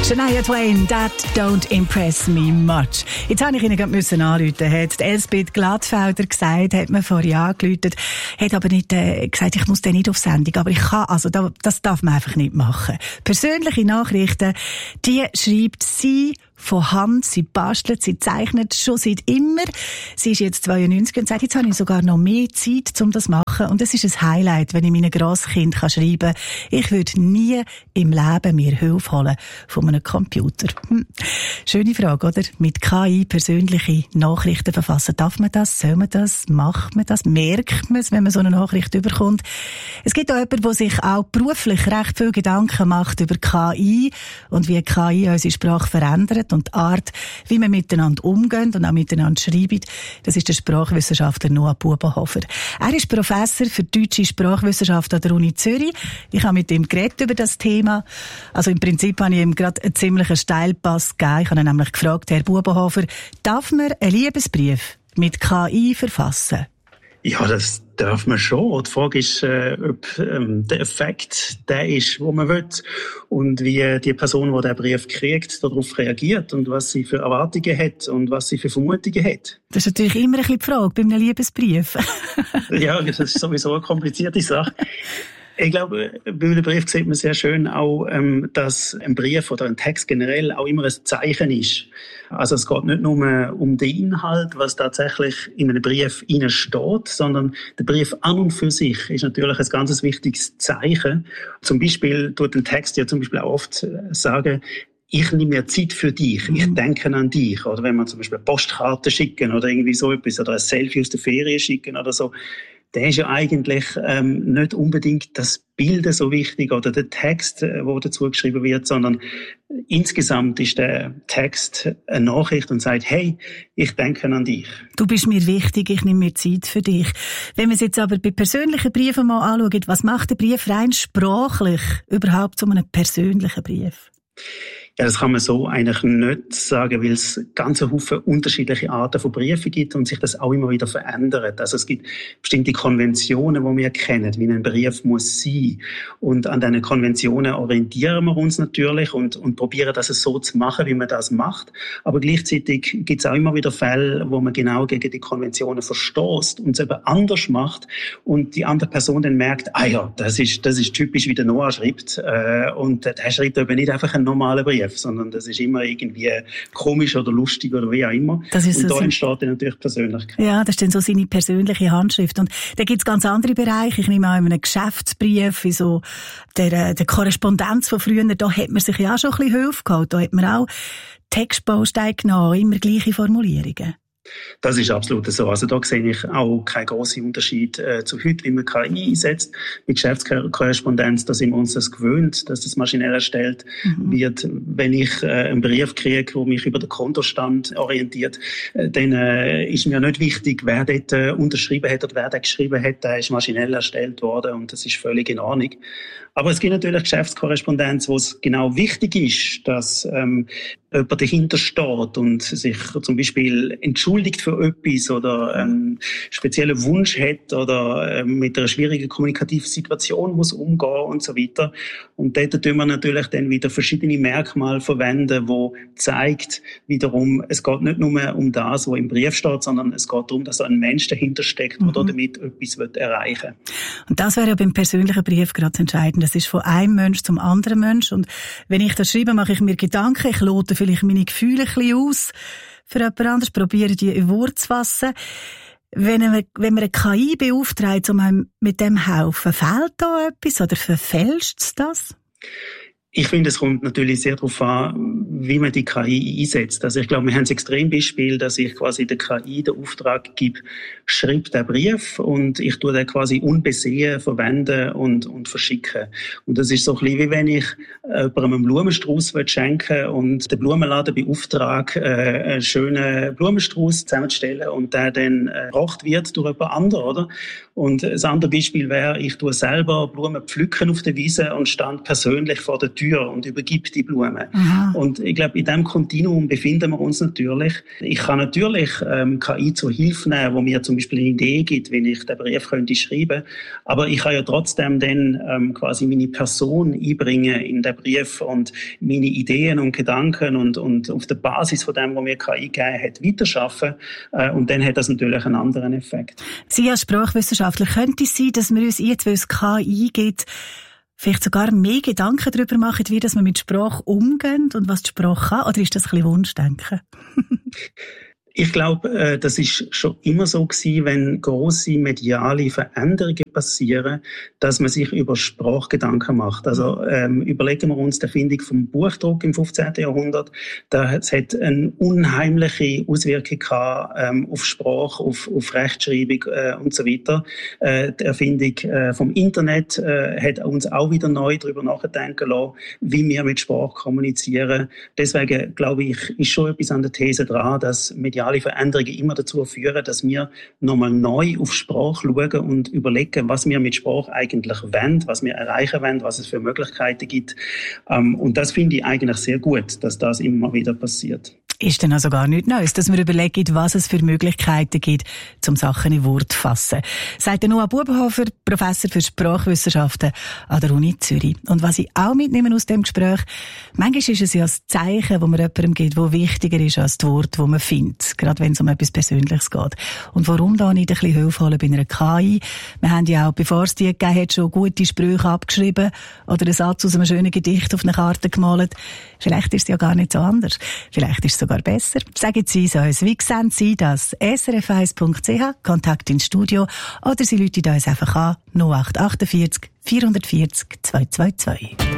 Shania Twain, That Don't Impress Me Much. Jetzt musste ich Ihnen gerade anrufen. Hat Elsbeth Glattfelder gesagt, hat mir vorher angerufen, hat aber nicht gesagt, ich muss den nicht auf Sendung. Aber ich kann, also das darf man einfach nicht machen. Persönliche Nachrichten, die schreibt sie von Hand, sie bastelt, sie zeichnet schon seit immer. Sie ist jetzt 92 und sagt, jetzt habe ich sogar noch mehr Zeit, um das zu machen. Und es ist ein Highlight, wenn ich meinem Grosskind schreiben kann, ich würde nie im Leben mir Hilfe holen von einem Computer. Schöne Frage, oder? Mit KI persönliche Nachrichten verfassen. Darf man das? Soll man das? Macht man das? Merkt man es, wenn man so eine Nachricht überkommt? Es gibt auch jemanden, der sich auch beruflich recht viel Gedanken macht über KI und wie KI unsere Sprache verändert und die Art, wie wir miteinander umgehen und auch miteinander schreiben. Das ist der Sprachwissenschaftler Noah Bubenhofer. Er ist Professor für deutsche Sprachwissenschaft an der Uni Zürich. Ich habe mit ihm geredet über das Thema. Also im Prinzip habe ich ihm gerade einen ziemlichen Steilpass gegeben. Ich habe ihn nämlich gefragt, Herr Bubenhofer, darf man einen Liebesbrief mit KI verfassen? Ja, das darf man schon. Die Frage ist, ob der Effekt der ist, wo man will und wie die Person, die den Brief kriegt, darauf reagiert und was sie für Erwartungen hat und was sie für Vermutungen hat. Das ist natürlich immer ein bisschen die Frage bei einem Liebesbrief. Ja, das ist sowieso eine komplizierte Sache. Ich glaube, bei einem Brief sieht man sehr schön auch, dass ein Brief oder ein Text generell auch immer ein Zeichen ist. Also es geht nicht nur um den Inhalt, was tatsächlich in einem Brief steht, sondern der Brief an und für sich ist natürlich ein ganz wichtiges Zeichen. Zum Beispiel tut ein Text ja zum Beispiel auch oft sagen, ich nehme mir Zeit für dich, ich denke an dich. Oder wenn man zum Beispiel Postkarten schicken oder irgendwie so etwas oder ein Selfie aus der Ferien schicken oder so, dann ist ja eigentlich nicht unbedingt das Bild so wichtig oder der Text, der dazu geschrieben wird, sondern insgesamt ist der Text eine Nachricht und sagt, hey, ich denke an dich. Du bist mir wichtig, ich nehme mir Zeit für dich. Wenn wir es jetzt aber bei persönlichen Briefen mal anschauen, was macht der Brief rein sprachlich überhaupt zu einem persönlichen Brief? Ja, das kann man so eigentlich nicht sagen, weil es ganz viele unterschiedliche Arten von Briefen gibt und sich das auch immer wieder verändert. Also es gibt bestimmte Konventionen, die wir kennen, wie ein Brief muss sein. Und an diesen Konventionen orientieren wir uns natürlich und probieren, das so zu machen, wie man das macht. Aber gleichzeitig gibt es auch immer wieder Fälle, wo man genau gegen die Konventionen verstößt und es eben anders macht und die andere Person dann merkt, ah ja, das ist typisch, wie der Noah schreibt. Und der schreibt eben nicht einfach einen normalen Brief, sondern das ist immer irgendwie komisch oder lustig oder wie auch immer. Das ist und so da entsteht dann natürlich Persönlichkeit. Ja, das ist dann so seine persönliche Handschrift. Und da gibt es ganz andere Bereiche. Ich nehme an, in einem Geschäftsbrief, wie so der Korrespondenz von früher, da hat man sich ja auch schon ein bisschen Hilfe geholt. Da hat man auch Textbausteine genommen, immer gleiche Formulierungen. Das ist absolut so. Also da sehe ich auch keinen grossen Unterschied zu heute, wie man KI einsetzt. Mit Geschäftskorrespondenz, da sind wir uns das gewöhnt, dass das maschinell erstellt wird. Wenn ich einen Brief kriege, der mich über den Kontostand orientiert, dann ist mir nicht wichtig, wer dort unterschrieben hat oder wer den geschrieben hat. Der ist maschinell erstellt worden und das ist völlig in Ordnung. Aber es gibt natürlich Geschäftskorrespondenz, wo es genau wichtig ist, dass jemand dahinter steht und sich zum Beispiel entschuldigt für etwas oder einen speziellen Wunsch hat oder mit einer schwierigen kommunikativen Situation muss umgehen und so weiter. Und dort tun wir natürlich dann wieder verschiedene Merkmale verwenden, wo zeigt wiederum, es geht nicht nur um das, was im Brief steht, sondern es geht darum, dass ein Mensch dahinter steckt, der damit etwas erreichen will. Und das wäre ja beim persönlichen Brief gerade entscheidend. Das ist von einem Mensch zum anderen Mensch. Und wenn ich das schreibe, mache ich mir Gedanken, ich lote vielleicht meine Gefühle ein bisschen aus für jemand anderes, probiere die in Worte zu fassen. Wenn man eine KI beauftragt, um einem mit dem helfen, fehlt da etwas oder verfälscht es das? Ich finde, es kommt natürlich sehr darauf an, wie man die KI einsetzt. Also ich glaube, wir haben das Extrembeispiel, dass ich quasi der KI den Auftrag gebe, schreib den Brief und ich tue den quasi unbesehen verwenden und verschicken. Und das ist so ein bisschen, wie wenn ich jemandem einen Blumenstrauß schenken und den Blumenladen beauftrage, einen schönen Blumenstrauß zusammenzustellen und der dann gebracht wird durch jemand anderen, oder? Und das andere Beispiel wäre, ich tue selber Blumen pflücken auf der Wiese und stand persönlich vor der Tür Tür und übergibt die Blume. Aha. Und ich glaube, in diesem Kontinuum befinden wir uns natürlich. Ich kann natürlich KI zur Hilfe nehmen, wo mir zum Beispiel eine Idee gibt, wenn ich den Brief könnte schreiben. Aber ich kann ja trotzdem dann quasi meine Person einbringen in den Brief und meine Ideen und Gedanken und auf der Basis von dem, was mir KI gegeben hat, weiterarbeiten. Und dann hat das natürlich einen anderen Effekt. Sie als Sprachwissenschaftler, könnte es sein, dass wir uns jetzt, weil es KI gibt, vielleicht sogar mehr Gedanken darüber machen, wie dass wir mit Sprache umgehen und was die Sprache kann? Oder ist das ein bisschen Wunschdenken? Ich glaube, das ist schon immer so gewesen, wenn grosse mediale Veränderungen passieren, dass man sich über Sprache Gedanken macht. Also überlegen wir uns die Erfindung vom Buchdruck im 15. Jahrhundert. Es hat eine unheimliche Auswirkung gehabt, auf Sprache, auf Rechtschreibung und so weiter. Die Erfindung vom Internet hat uns auch wieder neu darüber nachdenken lassen, wie wir mit Sprache kommunizieren. Deswegen glaube ich, ist schon etwas an der These dran, dass mediale Veränderungen immer dazu führen, dass wir nochmal neu auf Sprache schauen und überlegen, was wir mit Sprache eigentlich wollen, was wir erreichen wollen, was es für Möglichkeiten gibt. Und das finde ich eigentlich sehr gut, dass das immer wieder passiert. Ist denn also gar nichts Neues, dass man überlegt, was es für Möglichkeiten gibt, um Sachen in Worte zu fassen. Sagt Noah Bubenhofer, Professor für Sprachwissenschaften an der Uni Zürich. Und was ich auch mitnehme aus dem Gespräch, manchmal ist es ja das Zeichen, das man jemandem gibt, das wichtiger ist als das Wort, das man findet, gerade wenn es um etwas Persönliches geht. Und warum da nicht ein bisschen Hilfe holen bei einer KI? Wir haben ja auch, bevor es die gegeben hat, schon gute Sprüche abgeschrieben oder einen Satz aus einem schönen Gedicht auf eine Karte gemalt. Vielleicht ist es ja gar nicht so anders. Vielleicht ist es sogar besser. Sagen Sie es uns. Wie sehen Sie das? srf1.ch, Kontakt ins Studio, oder Sie rufen uns einfach an 0848 440 222.